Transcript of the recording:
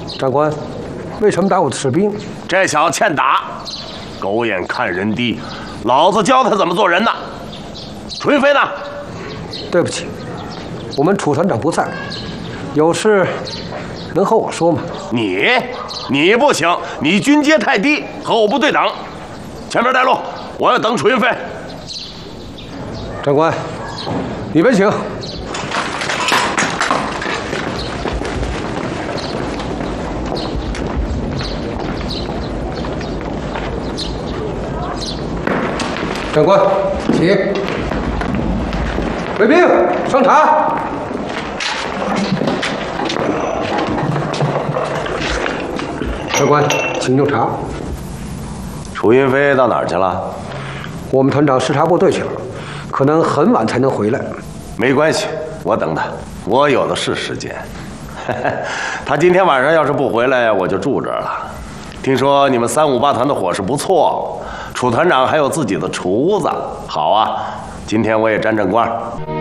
长官，为什么打我的士兵？ 这小子欠打，狗眼看人低，老子教他怎么做人呢。楚云飞呢？ 对不起，我们楚团长不在，有事能和我说吗？ 你不行，你军阶太低，和我不对等。前面带路，我要等楚云飞。 长官，你们请。长官，请。卫兵上茶。长官，请用茶。 楚云飞到哪儿去了？ 我们团长视察部队去了，可能很晚才能回来。 没关系，我等他，我有的是时间。他今天晚上要是不回来，我就住这儿了。听说你们358团的伙食不错，楚团长还有自己的厨子，好啊！今天我也沾沾光。